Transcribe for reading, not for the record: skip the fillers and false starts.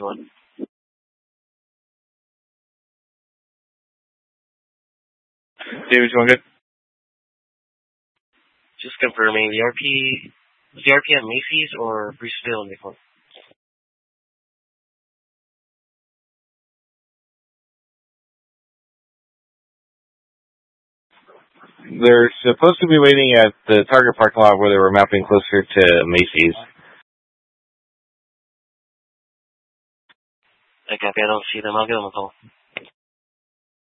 you want. David, you want good? Just confirming, the RP at Macy's or Brisbane Nicole? They're supposed to be waiting at the Target parking lot where they were mapping closer to Macy's. I copy. I don't see them. I'll give them a call.